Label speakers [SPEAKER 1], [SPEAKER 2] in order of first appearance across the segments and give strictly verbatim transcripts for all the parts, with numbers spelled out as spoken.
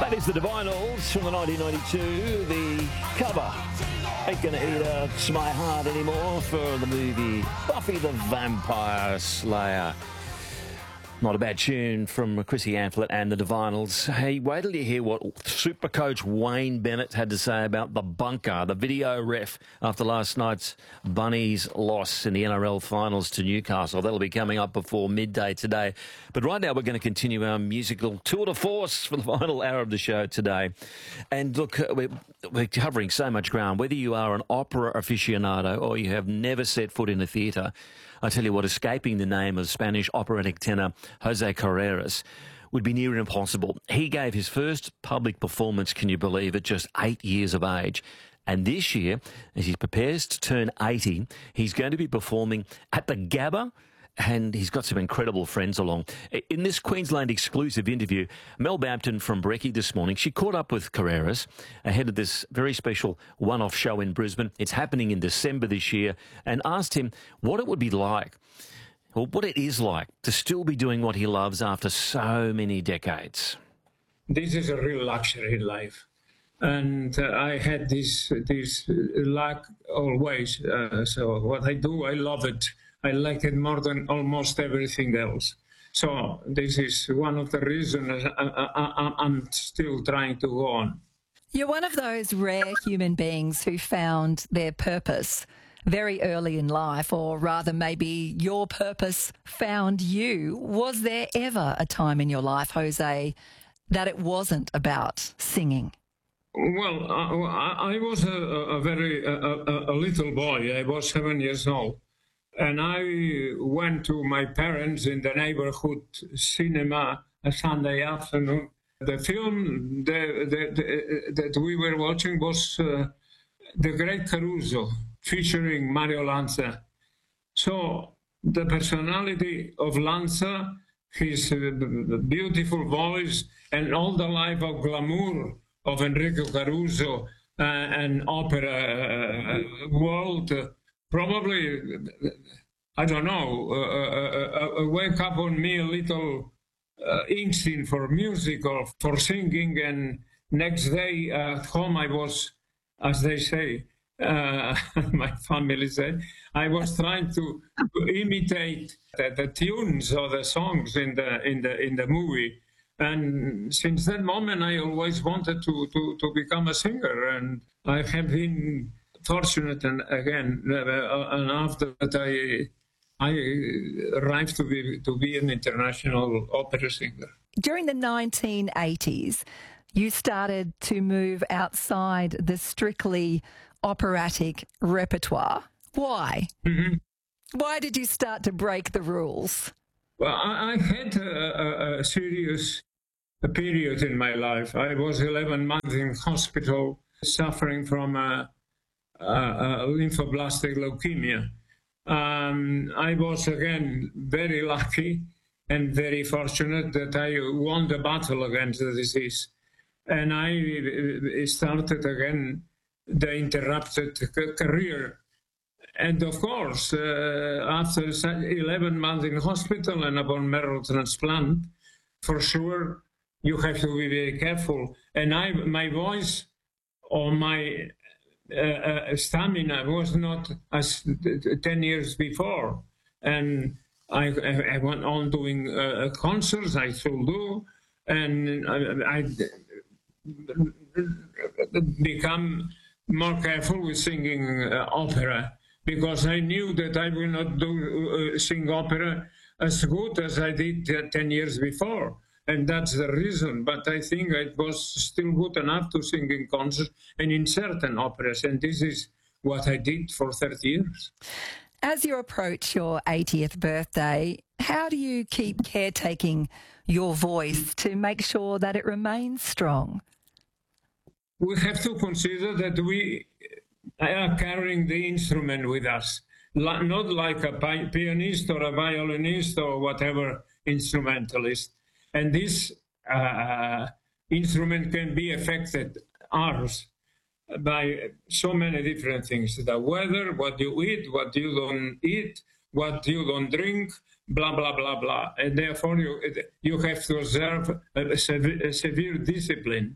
[SPEAKER 1] That is the Divinyls from the nineteen ninety-two. The cover ain't gonna eat uh, my heart anymore for the movie Buffy the Vampire Slayer. Not a bad tune from Chrissy Amphlett and the Divinyls. Hey, wait till you hear what Super Coach Wayne Bennett had to say about the bunker, the video ref, after last night's Bunnies loss in the N R L finals to Newcastle. That'll be coming up before midday today. But right now we're going to continue our musical tour de force for the final hour of the show today. And look, we're, we're covering so much ground. Whether you are an opera aficionado or you have never set foot in a theatre, I tell you what, escaping the name of Spanish operatic tenor Jose Carreras would be near impossible. He gave his first public performance, can you believe it, just eight years of age. And this year, as he prepares to turn eighty, he's going to be performing at the Gabba, and he's got some incredible friends along. In this Queensland exclusive interview, Mel Bampton from Brekkie this morning, she caught up with Carreras ahead of this very special one-off show in Brisbane. It's happening in December this year, and asked him what it would be like, or what it is like, to still be doing what he loves after so many decades.
[SPEAKER 2] This is a real luxury in life. And uh, I had this, this luck always. Uh, so what I do, I love it. I like it more than almost everything else. So this is one of the reasons I, I, I'm still trying to go on.
[SPEAKER 3] You're one of those rare human beings who found their purpose very early in life, or rather maybe your purpose found you. Was there ever a time in your life, Jose, that it wasn't about singing?
[SPEAKER 2] Well, I, I was a, a very a, a, a little boy. I was seven years old. And I went to my parents in the neighborhood cinema a Sunday afternoon. The film the, the, the, that we were watching was uh, The Great Caruso, featuring Mario Lanza. So the personality of Lanza, his uh, beautiful voice, and all the life of glamour of Enrico Caruso uh, and opera uh, world, uh, probably, I don't know, uh, uh, uh, wake up on me a little uh, instinct for music or for singing, and next day at home I was, as they say, uh, my family said, I was trying to, to imitate the, the tunes or the songs in the in the in the movie. And since that moment, I always wanted to to, to become a singer, and I have been fortunate, and again, uh, enough that I I arrived to be to be an international opera singer.
[SPEAKER 3] During the nineteen eighties, you started to move outside the strictly operatic repertoire. Why? Mm-hmm. Why did you start to break the rules?
[SPEAKER 2] Well, I, I had a, a, a serious a period in my life. I was eleven months in hospital, suffering from a Uh, uh, lymphoblastic leukemia. Um, I was, again, very lucky and very fortunate that I won the battle against the disease. And I started again the interrupted career. And of course, uh, after eleven months in hospital and a bone marrow transplant, for sure, you have to be very careful. And I, my voice or my Uh, uh, stamina was not as ten years before, and I, I went on doing uh, concerts. I still do, and I, I become more careful with singing uh, opera, because I knew that I will not do uh, sing opera as good as I did uh, ten years before. And that's the reason. But I think it was still good enough to sing in concerts and in certain operas. And this is what I did for thirty years.
[SPEAKER 3] As you approach your eightieth birthday, how do you keep caretaking your voice to make sure that it remains strong?
[SPEAKER 2] We have to consider that we are carrying the instrument with us, not like a pianist or a violinist or whatever instrumentalist. And this uh, instrument can be affected, ours, by so many different things. The weather, what you eat, what you don't eat, what you don't drink, blah, blah, blah, blah. And therefore, you, you have to observe a, severe, a severe discipline.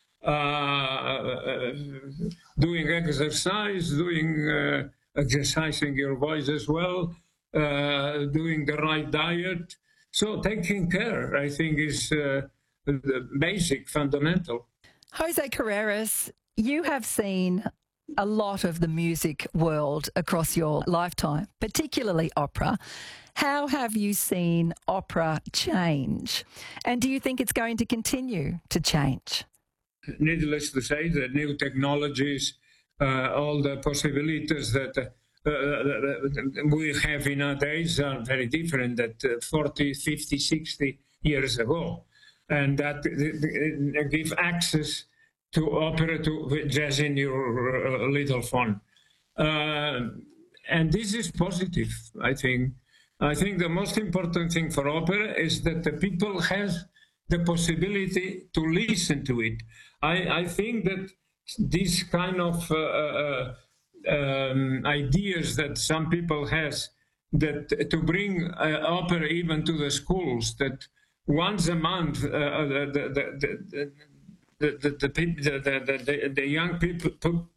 [SPEAKER 2] Uh, doing exercise, doing uh, exercising your voice as well, uh, doing the right diet. So taking care, I think, is uh, the basic, fundamental.
[SPEAKER 3] Jose Carreras, you have seen a lot of the music world across your lifetime, particularly opera. How have you seen opera change? And do you think it's going to continue to change?
[SPEAKER 2] Needless to say, the new technologies, uh, all the possibilities that uh, we have in nowadays are very different than uh, forty, fifty, sixty years ago. And that uh, give access to opera, to jazz in your uh, little phone. Uh, and this is positive, I think. I think the most important thing for opera is that the people have the possibility to listen to it. I, I think that these kind of uh, uh, um, ideas that some people has, that to bring uh, opera even to the schools, that once a month uh, the, the, the, the, the, the, the, the, the young people,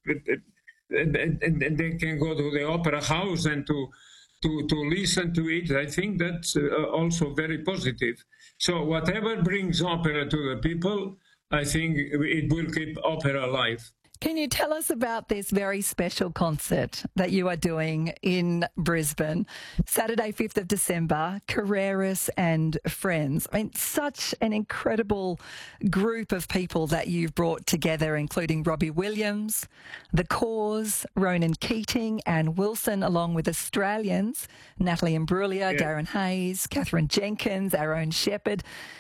[SPEAKER 2] they can go to the opera house and to To, to listen to it, I think that's uh, also very positive. So whatever brings opera to the people, I think it will keep opera alive.
[SPEAKER 3] Can you tell us about this very special concert that you are doing in Brisbane, Saturday, fifth of December, Carreras and Friends? I mean, such an incredible group of people that you've brought together, including Robbie Williams, The Cause, Ronan Keating and Wilson, along with Australians, Natalie Imbruglia, yeah. Darren Hayes, Catherine Jenkins, Aaron Shepherd.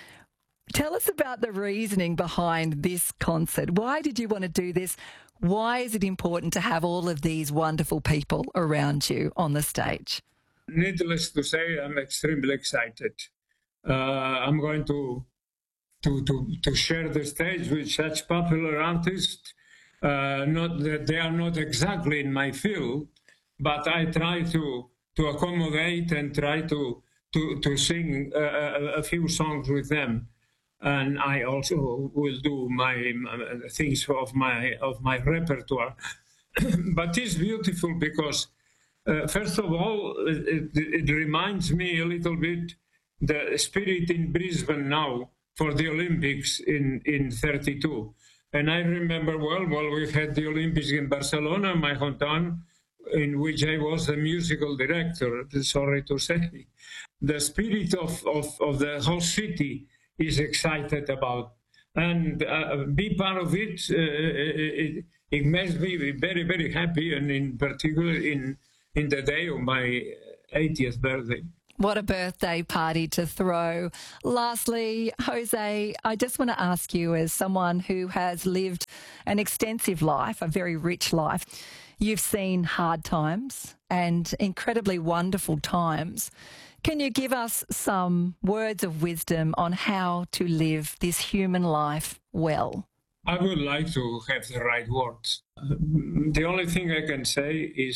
[SPEAKER 3] Tell us about the reasoning behind this concert. Why did you want to do this? Why is it important to have all of these wonderful people around you on the stage?
[SPEAKER 2] Needless to say, I'm extremely excited. Uh, I'm going to, to to to share the stage with such popular artists. Uh, not that they are not exactly in my field, but I try to to accommodate and try to to to sing a, a, a few songs with them. And I also will do my uh, things of my of my repertoire. But it's beautiful because, uh, first of all, it, it reminds me a little bit the spirit in Brisbane now for the Olympics in, in thirty-two. And I remember well, well, we had the Olympics in Barcelona, my hometown, in which I was the musical director, sorry to say. The spirit of, of, of the whole city is excited about, and uh, be part of it, uh, it, it makes me very, very happy, and in particular in, in the day of my eightieth birthday.
[SPEAKER 3] What a birthday party to throw. Lastly, Jose, I just want to ask you, as someone who has lived an extensive life, a very rich life, you've seen hard times and incredibly wonderful times. Can you give us some words of wisdom on how to live this human life well?
[SPEAKER 2] I would like to have the right words. The only thing I can say is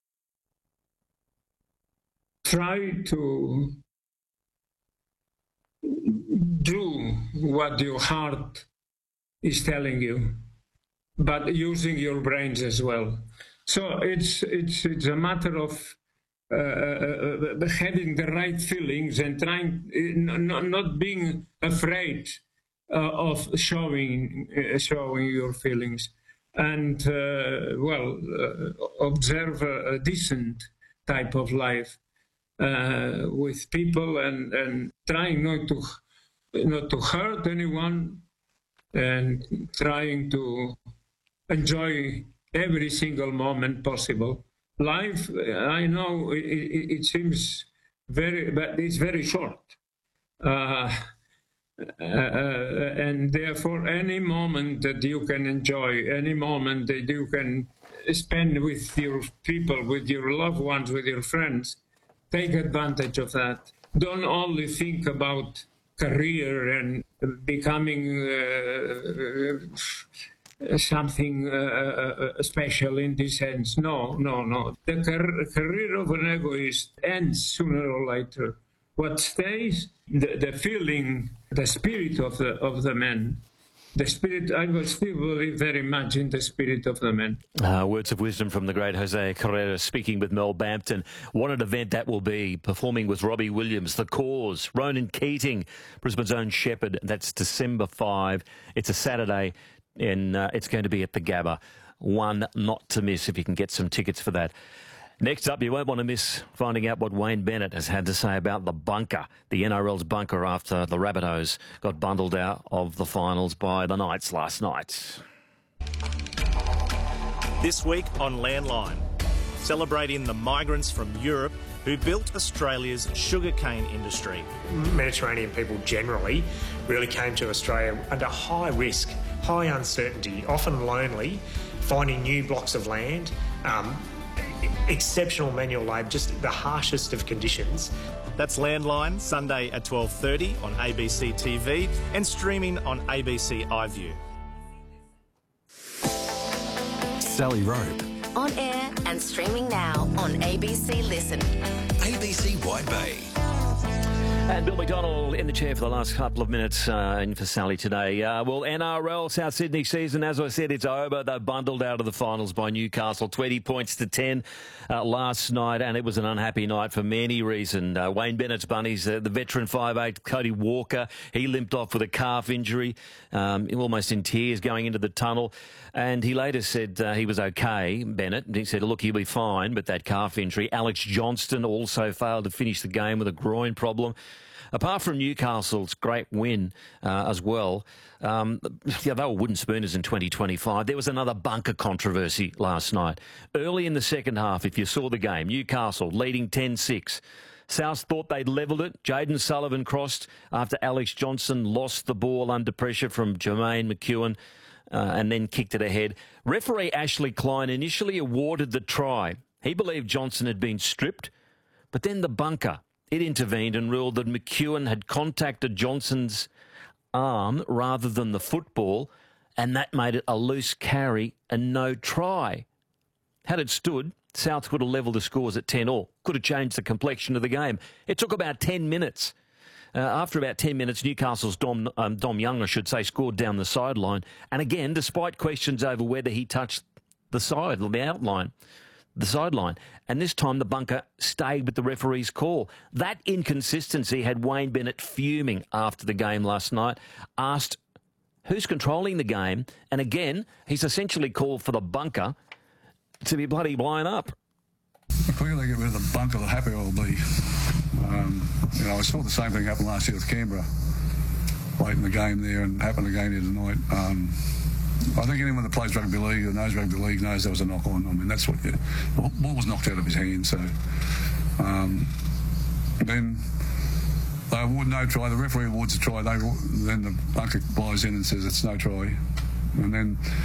[SPEAKER 2] try to do what your heart is telling you, but using your brains as well. So it's it's it's a matter of Uh, uh, having the right feelings and trying, uh, not, not being afraid uh, of showing uh, showing your feelings, and uh, well, uh, observe a, a decent type of life uh, with people, and, and trying not to not to hurt anyone, and trying to enjoy every single moment possible. Life, I know it, it seems very, but it's very short. Uh, uh, and therefore, any moment that you can enjoy, any moment that you can spend with your people, with your loved ones, with your friends, take advantage of that. Don't only think about career and becoming uh, something uh, uh, special in this sense. No, no, no. The car- career of an egoist ends sooner or later. What stays, the, the feeling, the spirit of the of the man. The spirit, I will still believe very much in the spirit of the man.
[SPEAKER 1] Uh, words of wisdom from the great Jose Carrera speaking with Mel Bampton. What an event that will be, performing with Robbie Williams, The Cause, Ronan Keating, Brisbane's own Shepherd. That's December fifth. It's a Saturday, and uh, it's going to be at the Gabba. One not to miss if you can get some tickets for that. Next up, you won't want to miss finding out what Wayne Bennett has had to say about the bunker, the N R L's bunker, after the Rabbitohs got bundled out of the finals by the Knights last night.
[SPEAKER 4] This week on Landline, celebrating the migrants from Europe who built Australia's sugarcane industry.
[SPEAKER 5] Mediterranean people generally really came to Australia under high risk, high uncertainty, often lonely, finding new blocks of land, um, exceptional manual labour, just the harshest of conditions.
[SPEAKER 4] That's Landline, Sunday at twelve thirty on A B C T V and streaming on A B C iView.
[SPEAKER 6] Sally Rope.
[SPEAKER 7] On air and streaming now on A B C Listen.
[SPEAKER 6] A B C Wide Bay.
[SPEAKER 1] And Bill McDonald in the chair for the last couple of minutes uh, in for Sally today. Uh, well, N R L South Sydney season, as I said, it's over. They're bundled out of the finals by Newcastle, twenty points to ten uh, last night, and it was an unhappy night for many reasons. Uh, Wayne Bennett's bunnies, uh, the veteran five eight, Cody Walker, he limped off with a calf injury, um, almost in tears going into the tunnel. And he later said uh, he was okay, Bennett. And he said, look, he'll be fine, but that calf injury. Alex Johnston also failed to finish the game with a groin problem. Apart from Newcastle's great win uh, as well, um, yeah, they were wooden spooners in twenty twenty-five. There was another bunker controversy last night. Early in the second half, if you saw the game, Newcastle leading ten six. South thought they'd levelled it. Jaden Sullivan crossed after Alex Johnston lost the ball under pressure from Jermaine McEwen uh, and then kicked it ahead. Referee Ashley Klein initially awarded the try. He believed Johnston had been stripped, but then the bunker, it intervened and ruled that McEwen had contacted Johnston's arm rather than the football, and that made it a loose carry and no try. Had it stood, South could have levelled the scores at ten all. Could have changed the complexion of the game. It took about ten minutes. Uh, after about ten minutes, Newcastle's Dom, um, Dom Young, I should say, scored down the sideline. And again, despite questions over whether he touched the side, the outline, the sideline. And this time the bunker stayed with the referee's call. That inconsistency had Wayne Bennett fuming after the game last night, asked who's controlling the game, and again, he's essentially called for the bunker to be bloody blown up.
[SPEAKER 8] The quicker they get rid of the bunker, the happier I'll be. Um, you know, I saw the same thing happen last year with Canberra, late in the game there, and happened again here tonight. Um, I think anyone that plays rugby league or knows rugby league knows there was a knock on. I mean, that's what the ball was knocked out of his hand. So um, then they award no try. The referee awards a try. They then the bunker blows in and says it's no try. And then